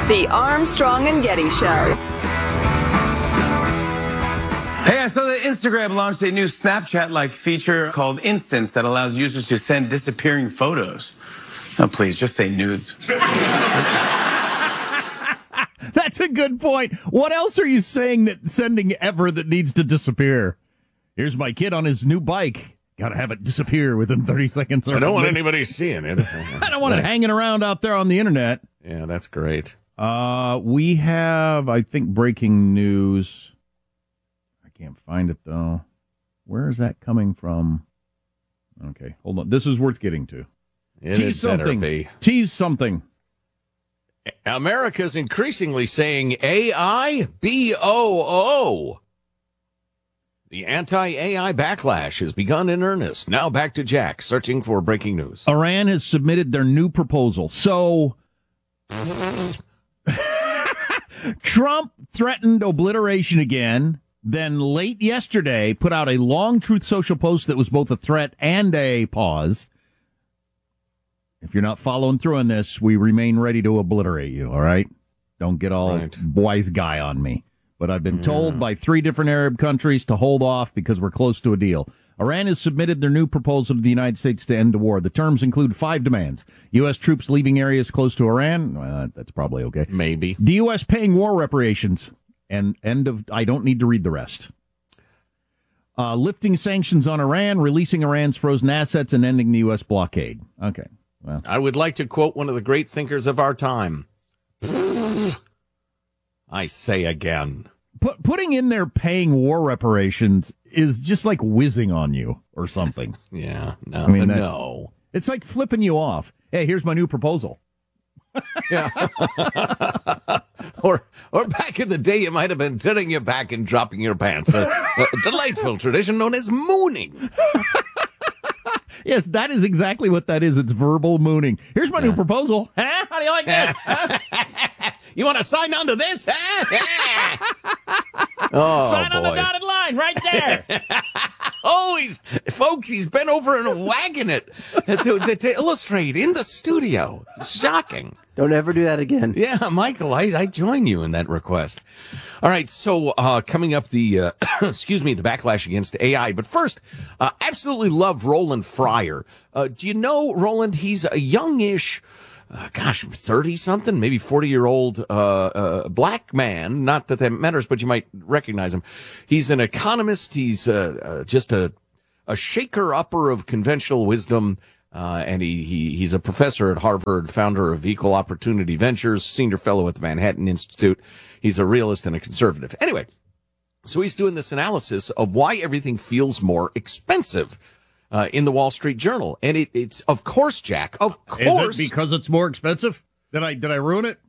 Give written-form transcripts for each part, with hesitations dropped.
The Armstrong and Getty Show. Hey, I saw that Instagram launched a new Snapchat-like feature called Instants that allows users to send disappearing photos. Oh, please, just say nudes. That's a good point. What else are you sending ever that needs to disappear? Here's my kid on his new bike. Got to have it disappear within 30 seconds. I don't want anybody seeing it. I don't want it hanging around out there on the internet. Yeah, that's great. We have, I think, breaking news. I can't find it, though. Where is that coming from? Okay, hold on. This is worth getting to. Tease something. Tease something. America's increasingly saying AI BOO. The anti-AI backlash has begun in earnest. Now back to Jack, searching for breaking news. Iran has submitted their new proposal. So Trump threatened obliteration again, then late yesterday put out a long Truth Social post that was both a threat and a pause. If you're not following through on this, we remain ready to obliterate you, all right? Don't get all wise guy on me. But I've been told by 3 different Arab countries to hold off because we're close to a deal. Iran has submitted their new proposal to the United States to end the war. The terms include 5 demands. U.S. troops leaving areas close to Iran. Well, that's probably okay. Maybe. The U.S. paying war reparations. And I don't need to read the rest. Lifting sanctions on Iran, releasing Iran's frozen assets, and ending the U.S. blockade. Okay. Well, I would like to quote one of the great thinkers of our time. I say again. Putting in there paying war reparations is just like whizzing on you or something. Yeah, no, I mean, no. It's like flipping you off. Hey, here's my new proposal. Yeah. or back in the day, it might have been turning your back and dropping your pants. A delightful tradition known as mooning. Yes, that is exactly what that is. It's verbal mooning. Here's my new proposal. Huh? How do you like this? Huh? You want to sign on to this? Sign on the dotted line right there. He's bent over and wagging it to illustrate in the studio. It's shocking. Don't ever do that again. Yeah, Michael, I join you in that request. All right, so coming up the the backlash against AI. But first, absolutely love Roland Fryer. Do you know Roland? He's a youngish, 30-something, maybe 40-year-old black man. Not that matters, but you might recognize him. He's an economist. He's just a shaker-upper of conventional wisdom. And he's a professor at Harvard, founder of Equal Opportunity Ventures, senior fellow at the Manhattan Institute. He's a realist and a conservative. Anyway, so he's doing this analysis of why everything feels more expensive in the Wall Street Journal. And it's of course, Jack, of course. Is it because it's more expensive? Did I ruin it?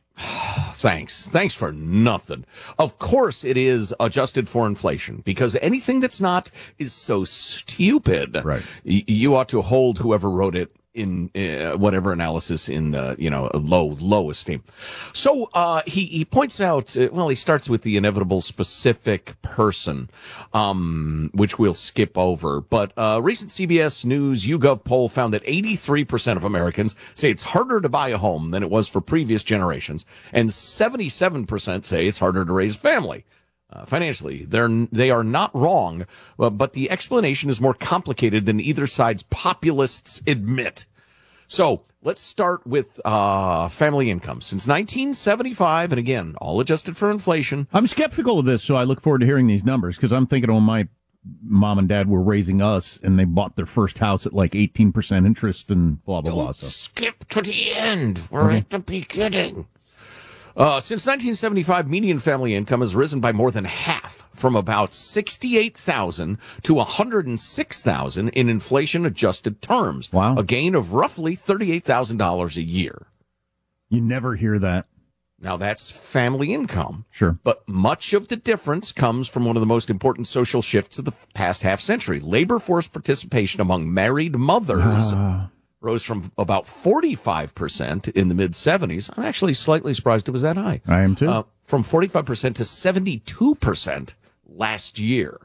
Thanks for nothing. Of course it is adjusted for inflation, because anything that's not is so stupid. Right. You ought to hold whoever wrote it in whatever analysis in low esteem. So he points out, he starts with the inevitable specific person, which we'll skip over. But recent CBS News YouGov poll found that 83% of Americans say it's harder to buy a home than it was for previous generations, and 77% say it's harder to raise a family. Financially, they are not wrong, but the explanation is more complicated than either side's populists admit. So let's start with family income. Since 1975, and again, all adjusted for inflation. I'm skeptical of this, so I look forward to hearing these numbers, because I'm thinking when my mom and dad were raising us and they bought their first house at like 18% interest and blah, blah, blah. So skip to the end. We're at the beginning. Since 1975, median family income has risen by more than half, from about $68,000 to $106,000 in inflation-adjusted terms. Wow. A gain of roughly $38,000 a year. You never hear that. Now, that's family income. Sure. But much of the difference comes from one of the most important social shifts of the past half century. Labor force participation among married mothers rose from about 45% in the mid-'70s. I'm actually slightly surprised it was that high. I am too. From 45% to 72% last year.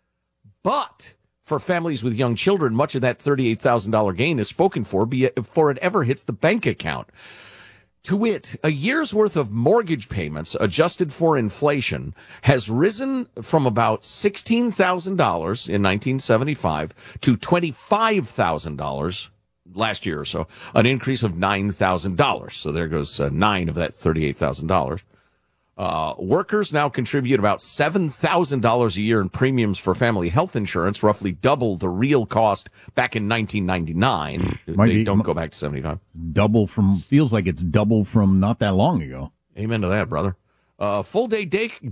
But for families with young children, much of that $38,000 gain is spoken for before it ever hits the bank account. To wit, a year's worth of mortgage payments adjusted for inflation has risen from about $16,000 in 1975 to $25,000 last year or so, an increase of $9,000. So there goes 9 of that $38,000. Workers now contribute about $7,000 a year in premiums for family health insurance, roughly double the real cost back in 1999. They don't go back to 75. Feels like it's double from not that long ago. Amen to that, brother. Full day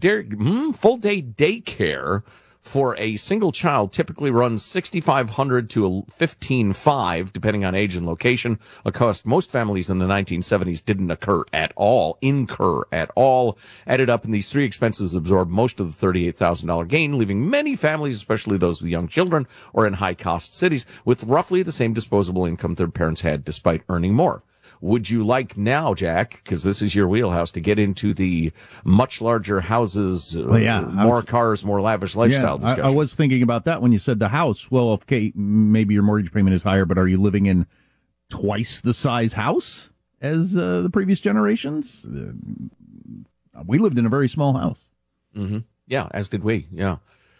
daycare for a single child typically runs $6,500 to $15,500, depending on age and location. A cost most families in the 1970s didn't incur at all. Added up, and these three expenses absorb most of the $38,000 gain, leaving many families, especially those with young children or in high-cost cities, with roughly the same disposable income their parents had, despite earning more. Would you like now, Jack, because this is your wheelhouse, to get into the much larger houses, more cars, more lavish lifestyle discussion? I was thinking about that when you said the house. Well, okay, maybe your mortgage payment is higher, but are you living in twice the size house as the previous generations? We lived in a very small house. Mm-hmm. Yeah, as did we, yeah.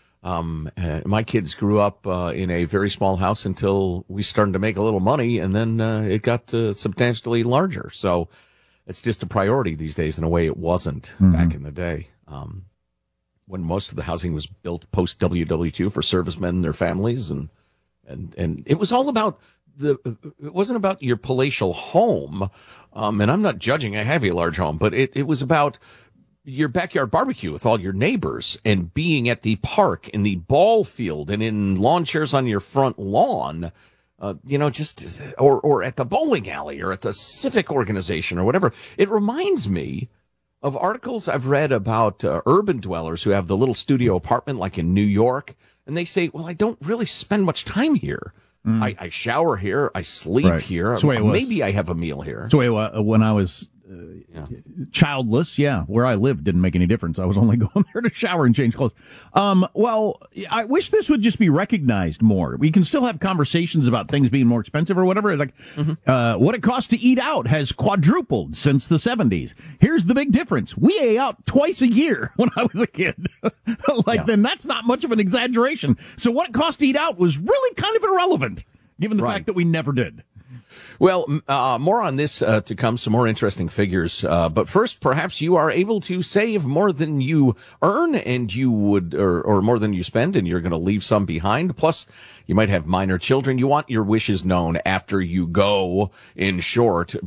My kids grew up in a very small house until we started to make a little money, and then it got substantially larger. So it's just a priority these days in a way it wasn't back in the day, when most of the housing was built post WW2 for servicemen and their families, and it was all about it wasn't about your palatial home, and I'm not judging. I have a large home, but it was about your backyard barbecue with all your neighbors and being at the park, in the ball field, and in lawn chairs on your front lawn, or at the bowling alley or at the civic organization or whatever. It reminds me of articles I've read about urban dwellers who have the little studio apartment like in New York. And they say, well, I don't really spend much time here. I shower here. I sleep here. Maybe I have a meal here. So when I was childless, where I lived didn't make any difference. I was only going there to shower and change clothes. Well, I wish this would just be recognized more. We can still have conversations about things being more expensive or whatever. Like, what it costs to eat out has quadrupled since the 70s. Here's the big difference. We ate out twice a year when I was a kid. Then that's not much of an exaggeration. So what it cost to eat out was really kind of irrelevant, given the fact that we never did. Well, more on this to come, some more interesting figures. But first, perhaps you are able to save more than you earn, and you would, or more than you spend, and you're going to leave some behind. Plus, you might have minor children. You want your wishes known after you go, in short.